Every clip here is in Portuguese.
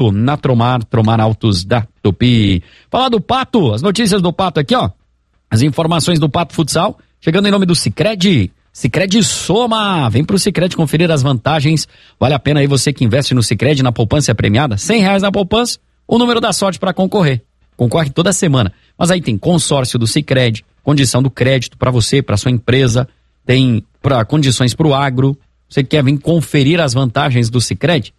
Pato, na Tromar Autos da Tupi. Falar do Pato, as notícias do Pato aqui, ó. As informações do Pato Futsal, chegando em nome do Sicredi. Sicredi Soma, vem pro Sicredi conferir as vantagens. Vale a pena aí você que investe no Sicredi, na poupança premiada, R$100 na poupança, o número da sorte para concorrer. Concorre toda semana. Mas aí tem consórcio do Sicredi, condição do crédito para você, para sua empresa, tem condições para o agro. Você quer vir conferir as vantagens do Sicredi?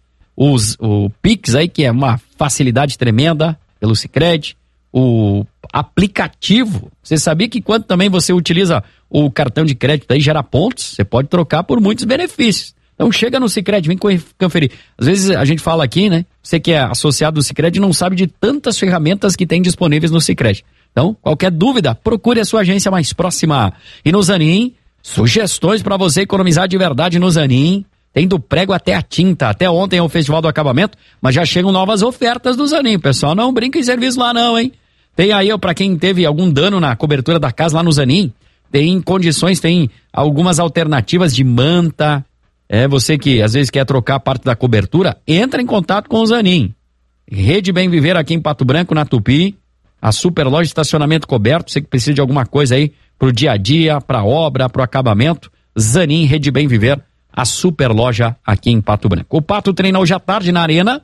O Pix aí, que é uma facilidade tremenda pelo Sicredi. O aplicativo, você sabia que quando também você utiliza o cartão de crédito aí gera pontos, você pode trocar por muitos benefícios. Então chega no Sicredi, vem conferir. Às vezes a gente fala aqui, né? Você que é associado do Sicredi não sabe de tantas ferramentas que tem disponíveis no Sicredi. Então, qualquer dúvida, procure a sua agência mais próxima. E no Zanin, sugestões para você economizar de verdade no Zanin. Tem do prego até a tinta. Até ontem é o Festival do Acabamento, mas já chegam novas ofertas do Zanin. Pessoal, não brinca em serviço lá não, hein? Tem aí, para quem teve algum dano na cobertura da casa lá no Zanin, tem condições, tem algumas alternativas de manta. Você que às vezes quer trocar parte da cobertura, entra em contato com o Zanin. Rede Bem Viver aqui em Pato Branco, na Tupi. A super loja de estacionamento coberto, você que precisa de alguma coisa aí pro dia a dia, pra obra, pro acabamento. Zanin, Rede Bem Viver, a super loja aqui em Pato Branco. O Pato treina hoje à tarde na Arena.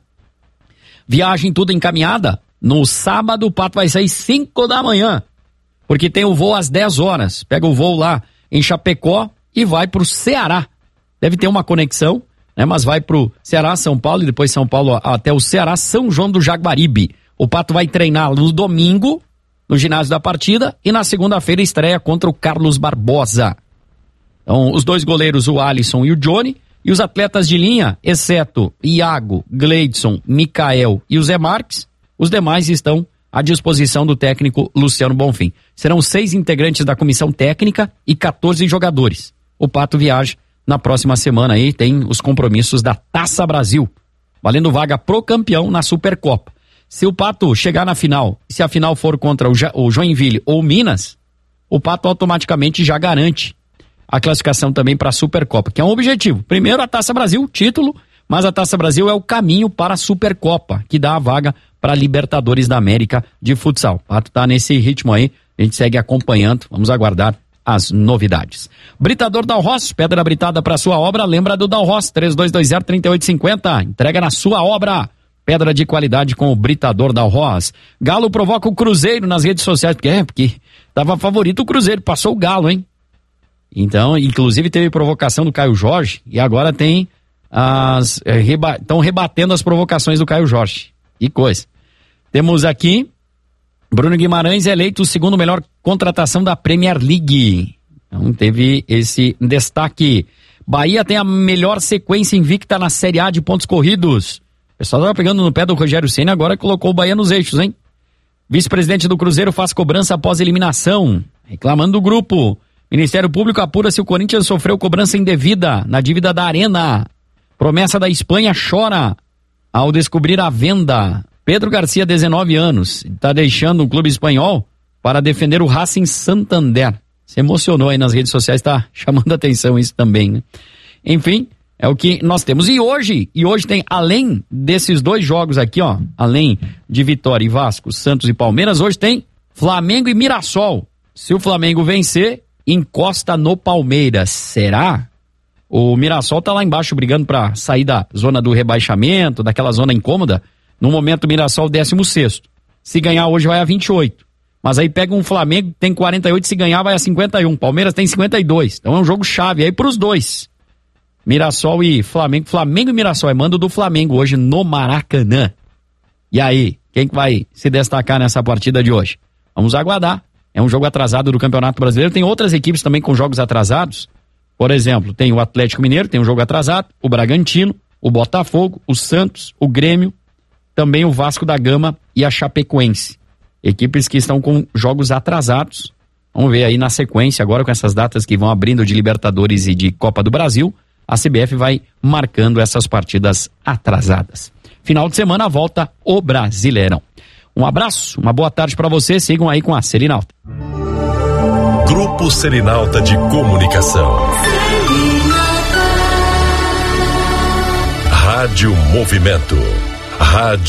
Viagem tudo encaminhada. No sábado o Pato vai sair 5 da manhã, porque tem o voo às 10 horas. Pega o voo lá em Chapecó e vai pro Ceará. Deve ter uma conexão, né? Mas vai pro Ceará, São Paulo, e depois São Paulo até o Ceará, São João do Jaguaribe. O Pato vai treinar no domingo, no ginásio da partida, e na segunda-feira estreia contra o Carlos Barbosa. Então, os dois goleiros, o Alisson e o Johnny, e os atletas de linha, exceto Iago, Gleidson, Mikael e o Zé Marques, os demais estão à disposição do técnico Luciano Bonfim. Serão 6 integrantes da comissão técnica e 14 jogadores. O Pato viaja na próxima semana aí, tem os compromissos da Taça Brasil, valendo vaga pro campeão na Supercopa. Se o Pato chegar na final, se a final for contra o Joinville ou Minas, o Pato automaticamente já garante a classificação também para a Supercopa, que é um objetivo. Primeiro a Taça Brasil, título, mas a Taça Brasil é o caminho para a Supercopa, que dá a vaga para a Libertadores da América de futsal. O Pato tá nesse ritmo aí, a gente segue acompanhando, vamos aguardar as novidades. Britador Dalros, pedra britada para sua obra, lembra do Dalros, 3220-3850, entrega na sua obra. Pedra de qualidade com o Britador Dalros. Galo provoca o Cruzeiro nas redes sociais, porque tava favorito o Cruzeiro, passou o Galo, hein? Então, inclusive teve provocação do Caio Jorge e agora tem estão rebatendo as provocações do Caio Jorge. Que coisa. Temos aqui Bruno Guimarães eleito o segundo melhor contratação da Premier League. Então teve esse destaque. Bahia tem a melhor sequência invicta na Série A de pontos corridos. O pessoal estava pegando no pé do Rogério Ceni, agora colocou o Bahia nos eixos, hein? Vice-presidente do Cruzeiro faz cobrança após eliminação. Reclamando do grupo. Ministério Público apura se o Corinthians sofreu cobrança indevida na dívida da Arena. Promessa da Espanha chora ao descobrir a venda. Pedro Garcia, 19 anos, está deixando o clube espanhol para defender o Racing Santander. Se emocionou aí nas redes sociais, está chamando a atenção isso também, né? Enfim, é o que nós temos. E hoje tem, além desses 2 jogos aqui, ó, além de Vitória e Vasco, Santos e Palmeiras, hoje tem Flamengo e Mirassol. Se o Flamengo vencer, encosta no Palmeiras. Será? O Mirassol tá lá embaixo brigando para sair da zona do rebaixamento, daquela zona incômoda. No momento o Mirassol 16º. Se ganhar hoje vai a 28. Mas aí pega um Flamengo, tem 48, se ganhar vai a 51. Palmeiras tem 52. Então é um jogo chave aí pros dois. Mirassol e Flamengo. Flamengo e Mirassol é mando do Flamengo hoje no Maracanã. E aí, quem que vai se destacar nessa partida de hoje? Vamos aguardar. É um jogo atrasado do Campeonato Brasileiro. Tem outras equipes também com jogos atrasados. Por exemplo, tem o Atlético Mineiro, tem um jogo atrasado, o Bragantino, o Botafogo, o Santos, o Grêmio, também o Vasco da Gama e a Chapecoense. Equipes que estão com jogos atrasados. Vamos ver aí na sequência, agora com essas datas que vão abrindo de Libertadores e de Copa do Brasil, a CBF vai marcando essas partidas atrasadas. Final de semana volta o Brasileirão. Um abraço, uma boa tarde para você, sigam aí com a Selinalta. Grupo Selinalta de Comunicação. Rádio Movimento. Rádio